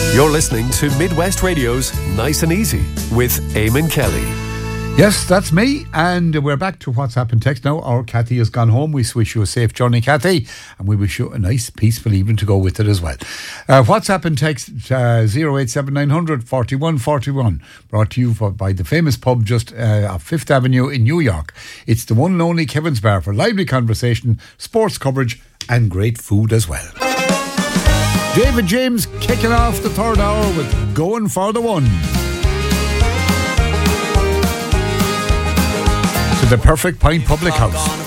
You're listening to Midwest Radio's Nice and Easy with Eamon Kelly. Yes, that's me, and we're back to WhatsApp and text now. Our Kathy has gone home. We wish you a safe journey, Kathy, and we wish you a nice, peaceful evening to go with it as well. WhatsApp and text 087900 41 41, brought to you by the famous pub just off Fifth Avenue in New York. It's the one and only Kevin's Bar for lively conversation, sports coverage, and great food as well. David James kicking off the third hour with Going for the One. To the Perfect Pint Public House.